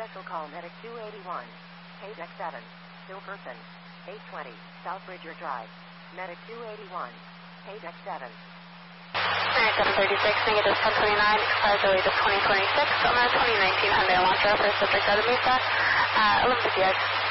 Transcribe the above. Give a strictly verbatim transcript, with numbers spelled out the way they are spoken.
Special call Medic two eighty-one. Page X seven. Still person. eight twenty. South Bridger Drive. Medic two eighty-one. Page X seven. seven thirty-six, negative ten twenty-nine, expires early to twenty twenty-six, on a twenty nineteen Hyundai Elantra for subject out of Mesa, uh, eleven fifty X.